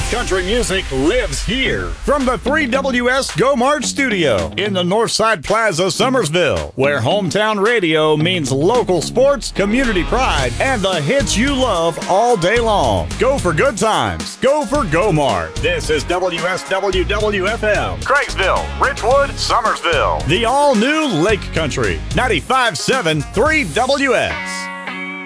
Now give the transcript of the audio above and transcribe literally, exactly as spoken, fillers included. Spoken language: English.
Country music lives here. From the three W S Go March studio in the Northside Plaza, Summersville, where hometown radio means local sports, community pride, and the hits you love all day long. Go for good times. Go for Go March. This is W S W W F M, Craigsville, Richwood, Summersville. The all-new Lake Country, ninety-five point seven three W S.